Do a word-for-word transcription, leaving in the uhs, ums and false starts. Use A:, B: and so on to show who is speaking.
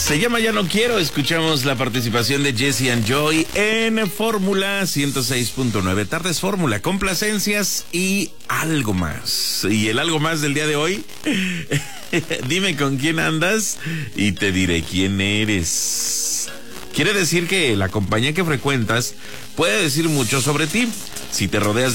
A: Se llama Ya No Quiero. Escuchamos la participación de Jesse and Joy en Fórmula ciento seis punto nueve. Tardes Fórmula, complacencias y algo más. Y el algo más del día de hoy, dime con quién andas y te diré quién eres. Quiere decir que la compañía que frecuentas puede decir mucho sobre ti. Si te rodeas